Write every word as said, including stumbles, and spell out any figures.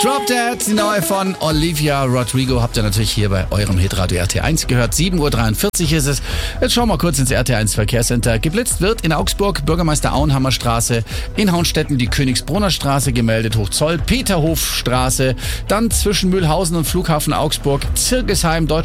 Drop Dead, die neue von Olivia Rodrigo, habt ihr natürlich hier bei eurem Hitradio R T eins gehört. sieben Uhr dreiundvierzig ist es. Jetzt schauen wir kurz ins R T eins Verkehrscenter. Geblitzt wird in Augsburg, Bürgermeister Auenhammer Straße, in Hauenstetten die Königsbrunner Straße gemeldet, Hochzoll, Peterhofstraße, dann zwischen Mühlhausen und Flughafen Augsburg, Zirgesheim, Deutsch